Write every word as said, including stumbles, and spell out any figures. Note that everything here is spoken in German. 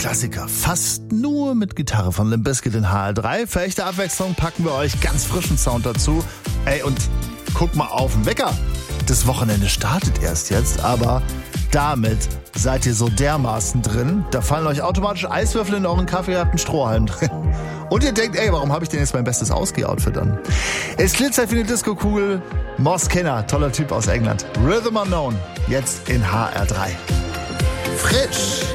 Klassiker, fast nur mit Gitarre von Limp Bizkit in H R drei. Für echte Abwechslung packen wir euch ganz frischen Sound dazu. Ey, und guck mal auf den Wecker. Das Wochenende startet erst jetzt, aber damit seid ihr so dermaßen drin, da fallen euch automatisch Eiswürfel in euren Kaffee, ihr habt einen Strohhalm drin. Und ihr denkt, ey, warum habe ich denn jetzt mein bestes Ausgeh-Outfit an? Es glitzert wie eine Disco-Kugel. Moss Kenner, toller Typ aus England. Rhythm Unknown, jetzt in H R drei. Frisch!